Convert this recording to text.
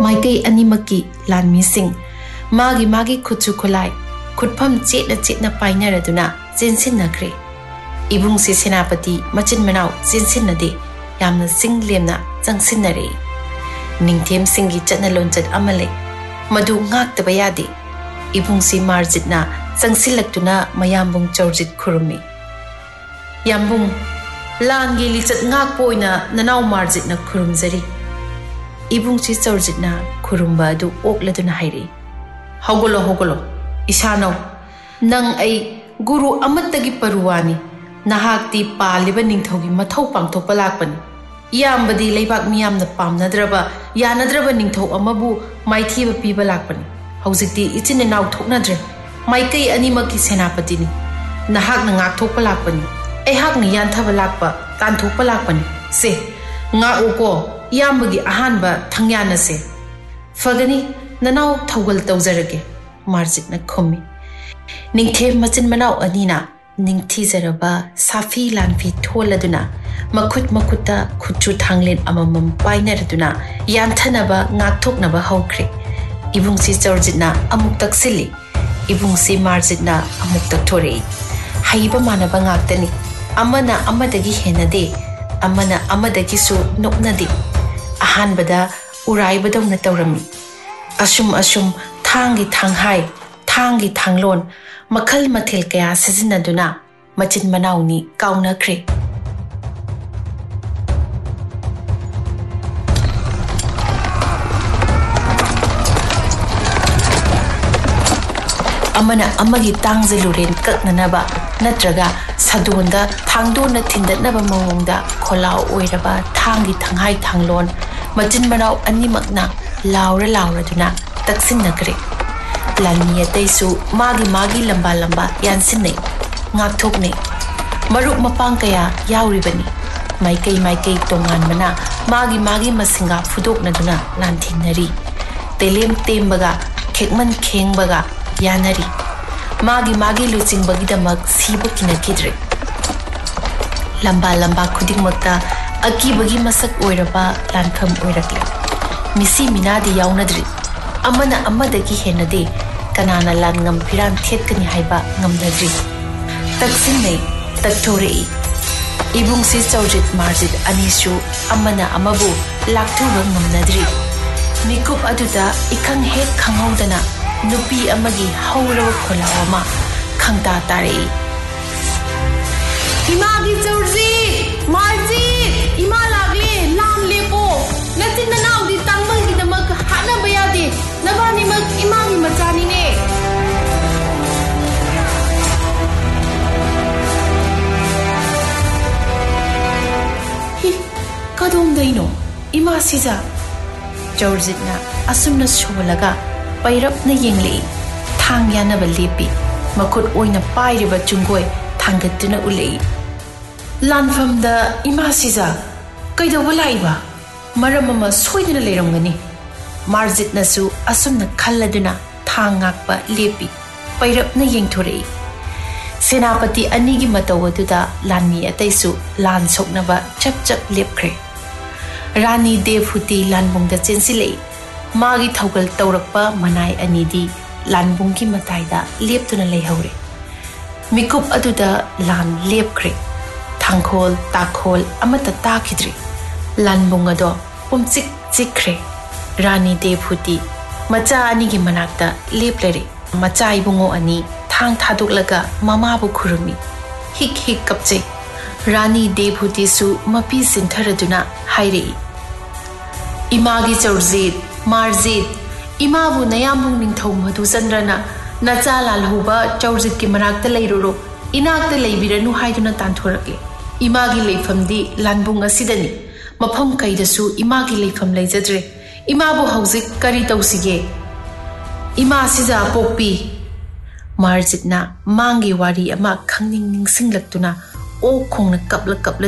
माइकई अनिमकी लानमीसिंग मागी खुचु खुलाई खुटफम चेटना पाइनरदुना चेंसिननख्रे इबुंग से सेनापति मचिन मनाव चेंसिननदे यामना सिंग लेमना चंगसिननरे निंगथेम सिंगी चटना लोंचत अमले मधु ngaktaba yade ibung si marjitna changsilaktuna mayambung chawjit khurumi yambung langi lichat ngak poina nanaw marjitna khurumjari ibung si chawjitna khurumba du okladuna hairi hogolo isano nang ai guru amattagi paruwani nahakti paliba ningthogi mathau pangthokpa lakpani yambadi leibak miyamna pamnadraba yanadraba ningthau amabu maithiba piba lakpani haujikti ichine naw thoknadre maikei animaki senapatini nahakna ngak thokpa lakpani ehakna yanthaba lakpa tanthokpa lakpani se nga uko yambagi ahanba thangyana se fagani nanaw thaugal tawjarage marjitna khumi ningthe machin manaw anina ningthizaraba safi lanfi tholaduna makutta khutchu thanglen amamam painaraduna yanthanaba ngakthoknaba haukhre ibungsi chawjitna amuk taksili ibungsi marjitna amuk takthore haiba manaba ngaktani amana amadagi henade amana amadagi su noknade ahanbada uraibadawna tawrami asum thangi thanghai thangi thanglon makhal mathel kaya sizinaduna machin manawni kaunakre amana amagi tangziluren kaknanaba natraga sadonda thangdona thindatnaba mawongda kholao oiraba thangi thanghai thanglon machin manaw animakna laura duna taksinakre lanmi ataisu magi lamba yansinne ngakthokne maruk mapang kaya yauribani maikei tongan mana magi masinga fudokna duna lanthinari telem tembaga khekman khengbaga yanari magi luchingba damak sibu kinakidre lamba khudingmakta akibagi masak oiraba lankham oirakle misi minadi yaunadri amana amadagi henade kanana langam piran thetkani haiba ngamnadri taksinne takthorei ibung si chawjit marjit anisu amana amabu lakthuba ngamnadri mikup aduda ikhang hek khanghaudana nupi amagi haurawa kholawama khangta tarei imagi chawji marji ima lagle lam lepo natin nanaw di tangmal gidamak hana bayade nabani mag imagi machani ne hi kadom daino ima siza chawjitna asumna shobalaga pairapna yengle thang yanaba lepi makut oina pairiba chungoi thangatuna ulei lanfamda ima siza kaidoba laiba maramama soiduna leramgani marjitna su asumna khalladuna thangakpa lepi pairapna yengthorei senapati anigi matawaduda lanmi ataisu lan soknaba chap lepkhre rani devhuti lanbungda chensilei magi thaugal taurakpa manai anidi lanbungki mataida leptuna leihore mikup aduda lan lepkhre thangkhol takhol amata takhidri lanbung ado pumchik chikre rani devhuti macha anigi manakta leplere macha ibungo ani thang thaduklaga mamabu khurumi hik kapche rani devhuti su mapi sintharaduna hairei imagi chawjit marjit imabu nayambung ningthau madhu chandrana nacha lalhuba chawjit ki manakta leiruro inakta leibiranu haiduna tanthorake imagi leifamdi lanbung asidani mafam kaidasu imagi leifam leijadre imabu haujik kari tausige ima sija pokpi marjitna mangi wari ama khangning ningsinglaktuna o khongna kapla